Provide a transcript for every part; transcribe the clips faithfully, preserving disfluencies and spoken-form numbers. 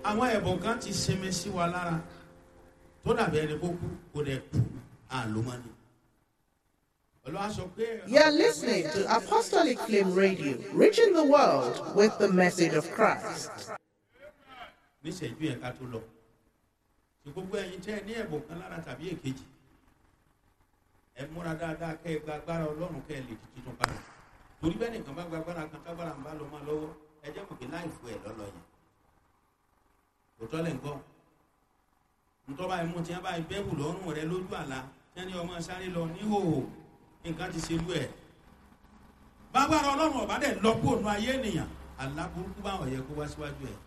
àwọn ẹ̀bùn kan ti sinmi sí wa lára tó dàbí ẹni kó kú kó dẹ̀ kú àlómọ́ni. You are listening to Apostolic Flame Radio, reaching the world with the message of Christ. Níṣẹ́jú yẹn ká tó lọ, tí gbogbo ẹ̀yin tẹ́ ẹ ní ẹ̀bùn kan lára tàbí èkejì, ẹ múra dáadáa kẹ́ ẹ gba agbára Ọlọ́run kẹ́ ẹ lè di tuntun padà. Torí bẹ́ẹ̀ nìkan bá gba agbára kan tágbára ń bá lọ máa lọ́wọ́, ẹ jẹ́ mọ̀ pé láìfù ẹ̀ lọ́lọ́ yẹn. Òótọ́ lẹ̀ ń gbọ́. Ntọ́ báyìí mú tí wọ́n bá bẹ́ẹ̀bù lọ́rùn rẹ lójú àlá, tí wọ́n ní ọmọ sáré lọ níhòòhò. Nǹkan ti ṣe lú ẹ̀. Bágbára Ọlọ́run ọ̀bá dẹ̀ lọ kó nu ayé ènìyàn, àlá burúkú bá ọ̀yẹ́ kó wá síwájú ẹ̀.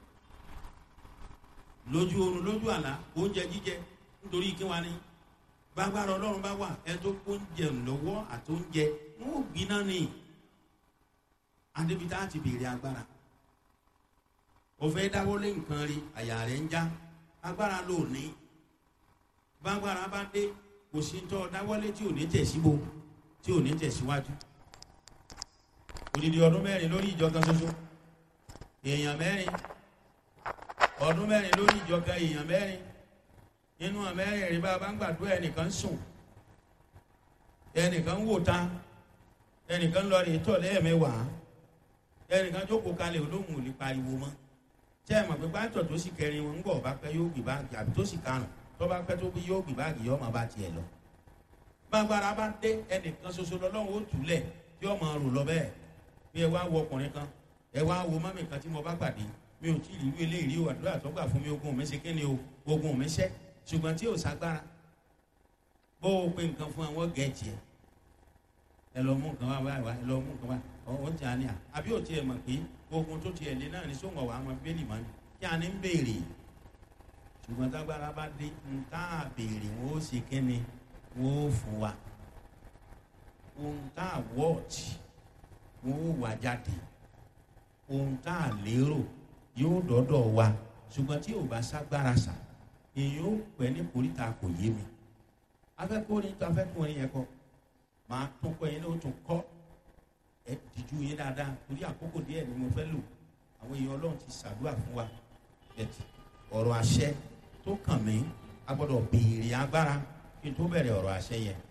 Lójú oorun lójú àlá oúnjẹ jíjẹ nítorí kí wá ní. Bágbára Ọlọ́run bá wà ẹ tó kó oúnjẹ lọ́wọ́ àtóúnjẹ wọn ò gbiná ni. Adébítà ti béèrè agbára. Ó fẹ́ dáwọ́lé nǹkan rí àyà rẹ̀ ń já agbára ló ní. Bágbára bá dé kò sí ń tọ́ dáwọ́lé tí ò ní tẹ̀síbo tí ò ní tẹ̀síwájú. Odidi ọdún mẹ́rin lórí ìjọ kan ṣoṣo èèyàn mẹ́rin ọdún mẹ́rin lórí ìjọ kan èèyàn mẹ́rin nínú àmẹ́rin rí bá bá ń gbàdúrà ẹnìkan sùn ẹnìkan wò ta ẹnìkan lọ rí tọ̀ lẹ́ẹ̀mẹ́wàá ẹnìkan jókòó kalẹ̀ olóhùn ò lè pariwo mọ́ tẹ́ ẹ̀ mọ̀ pé pásítọ̀ tó sì kẹrin wọn ń bọ̀ bá pẹ́ yóò gbé báàgì àbí tó sì karùn tó bá pẹ́ tó bí yóò gbé báàgì yóò máa bá tiẹ̀ lọ. Bágbára bá dé ẹnìkan ṣoṣo lọ́lọ́run ó túlẹ̀ tí ó máa rò lọ bẹ́ẹ̀ bí ẹ wá wo ọkùnrin kan ẹ wá wo mọ́mì kan tí mo bá pàdé mi ò tí ì rí eléyìí o àdúrà tó gbà fún mi ogun mi ṣe kí ni o ogun mi ṣẹ́ ṣùgbọ́n tí ò ságbára bó o pe nǹkan fún àwọn gẹ̀ẹ́jì ẹ ẹ lọ mú nǹkan wá wá ẹ lọ mú nǹkan wá ọ̀hún ti àní à àbí ò tiẹ̀ mọ̀ pé ogun tó tiẹ̀ lé náà ní sóhun ọ̀wà àwọn bẹ́ẹ̀lì mọ́ ni kí a ní ń béèrè ṣùgbọ́n tágbára bá dé ń tá a béèrè wọn ó ṣe kí ni wọn ó fún wa ohun tá a wọ́ọ̀tì wọn ó wà jáde ohun tá a lérò yóò dọ́dọ̀ wa ṣùgbọ́n tí ò bá ságbára sà èèyàn ó pẹ́ ní koríta kò yé mi afẹ́kùnrin tó afẹ́kùnrin yẹn kọ́ máa tún kọ́ yẹn ní o tún kọ́ ẹ dìjú yẹn dáadáa torí àkókò díẹ̀ ni mo fẹ́ lò àwọn èèyàn Ọlọ́run ti ṣàdúrà fún wa ẹ̀tì ọ̀rọ̀ àṣẹ tó kàn mí a gbọ́dọ̀ béèrè agbára kí n tó bẹ̀rẹ̀ ọ̀rọ̀ àṣẹ yẹn